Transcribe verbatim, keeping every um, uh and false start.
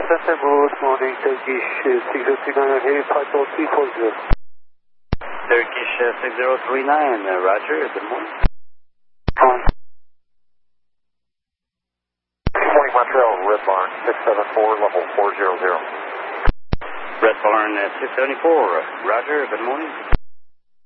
Center, good morning, Turkish uh, six zero three nine, heavy flight call three four zero. Turkish uh, six zero three nine, uh, Roger, good morning. Fine. Morning, Montreal, Red Barn, six seven four, level four zero zero. Red Barn uh, six seventy-four, uh, Roger, good morning.